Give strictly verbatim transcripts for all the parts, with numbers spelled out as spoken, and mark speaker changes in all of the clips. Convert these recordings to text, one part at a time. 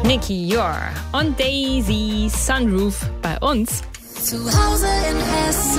Speaker 1: Nicky, You're on Daisy Sunroof bei uns.
Speaker 2: Zu Hause in Hessen.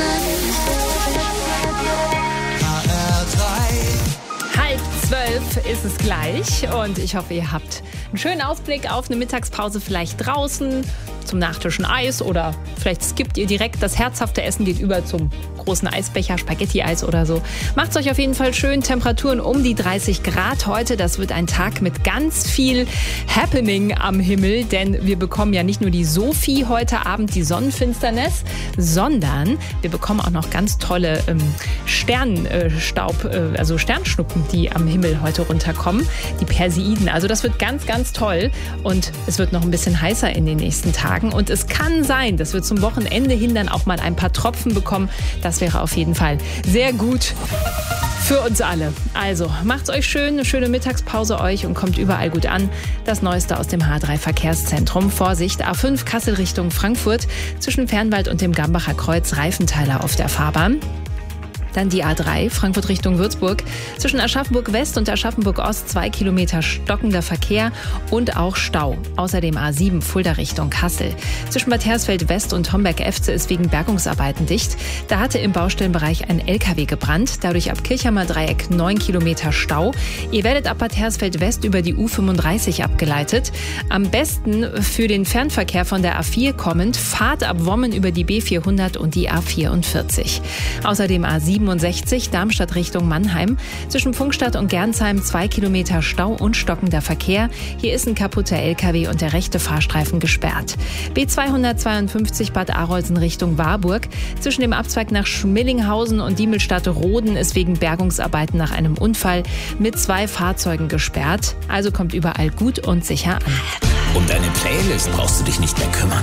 Speaker 3: H R drei.
Speaker 1: Halb zwölf ist es gleich und ich hoffe, ihr habt einen schönen Ausblick auf eine Mittagspause, vielleicht draußen zum Nachtischen Eis oder vielleicht skippt ihr direkt das herzhafte Essen, geht über zum großen Eisbecher, Spaghetti-Eis oder so. Macht's euch auf jeden Fall schön. Temperaturen um die dreißig Grad heute. Das wird ein Tag mit ganz viel Happening am Himmel, denn wir bekommen ja nicht nur die Sophie heute Abend, die Sonnenfinsternis, sondern wir bekommen auch noch ganz tolle ähm, Sternstaub, äh, also Sternschnuppen, die am Himmel heute runterkommen. Die Perseiden. Also das wird ganz, ganz toll und es wird noch ein bisschen heißer in den nächsten Tagen. Und es kann sein, dass wir zum Wochenende hin dann auch mal ein paar Tropfen bekommen. Das wäre auf jeden Fall sehr gut für uns alle. Also macht's euch schön, eine schöne Mittagspause euch und kommt überall gut an. Das Neueste aus dem H drei Verkehrszentrum. Vorsicht, A fünf Kassel Richtung Frankfurt. Zwischen Fernwald und dem Gambacher Kreuz Reifenteiler auf der Fahrbahn. Dann die A drei, Frankfurt Richtung Würzburg. Zwischen Aschaffenburg West und Aschaffenburg Ost zwei Kilometer stockender Verkehr und auch Stau. Außerdem A sieben, Fulda Richtung Kassel. Zwischen Bad Hersfeld West und Homberg-Efze ist wegen Bergungsarbeiten dicht. Da hatte im Baustellenbereich ein L K W gebrannt. Dadurch ab Kirchheimer Dreieck neun Kilometer Stau. Ihr werdet ab Bad Hersfeld West über die U fünfunddreißig abgeleitet. Am besten für den Fernverkehr von der A vier kommend, fahrt ab Wommen über die B vierhundert und die A vierundvierzig. Außerdem A siebenundsechzig, Darmstadt Richtung Mannheim. Zwischen Pfungstadt und Gernsheim zwei Kilometer Stau und stockender Verkehr. Hier ist ein kaputter L K W und der rechte Fahrstreifen gesperrt. B zweihundertzweiundfünfzig Bad Arolsen Richtung Warburg. Zwischen dem Abzweig nach Schmillinghausen und Diemelstadt-Roden ist wegen Bergungsarbeiten nach einem Unfall mit zwei Fahrzeugen gesperrt. Also kommt überall gut und sicher an.
Speaker 4: Um deine Playlist brauchst du dich nicht mehr kümmern.